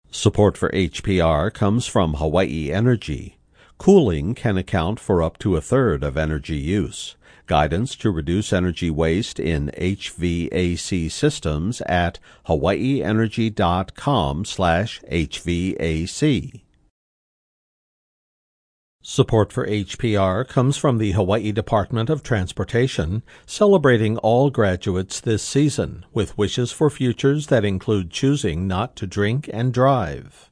Support for HPR comes from Hawaii Energy. Cooling can account for up to a third of energy use. Guidance to reduce energy waste in HVAC systems at hawaiienergy.com/HVAC. Support for HPR comes from the Hawaii Department of Transportation, celebrating all graduates this season with wishes for futures that include choosing not to drink and drive.